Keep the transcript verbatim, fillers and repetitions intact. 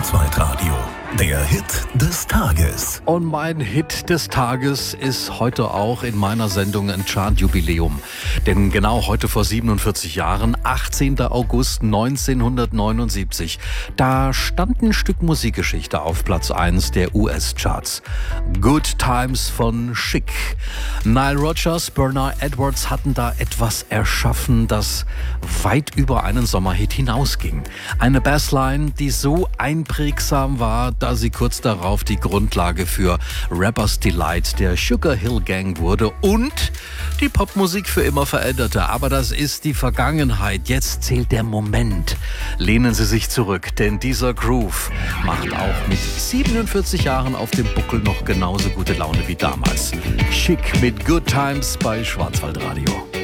Schwarzwaldradio. Der Hit des Tages. Und mein Hit des Tages ist heute auch in meiner Sendung ein Chart-Jubiläum. Denn genau heute vor siebenundvierzig Jahren, achtzehnten August neunzehnhundertneunundsiebzig, da stand ein Stück Musikgeschichte auf Platz eins der U S-Charts. Good Times von Chic. Nile Rodgers, Bernard Edwards hatten da etwas erschaffen, das weit über einen Sommerhit hinausging. Eine Bassline, die so einprägsam war, da sie kurz darauf die Grundlage für Rapper's Delight der Sugar Hill Gang wurde und die Popmusik für immer veränderte. Aber das ist die Vergangenheit. Jetzt zählt der Moment. Lehnen Sie sich zurück, denn dieser Groove macht auch mit siebenundvierzig Jahren auf dem Buckel noch genauso gute Laune wie damals. Chic mit Good Times bei Schwarzwaldradio.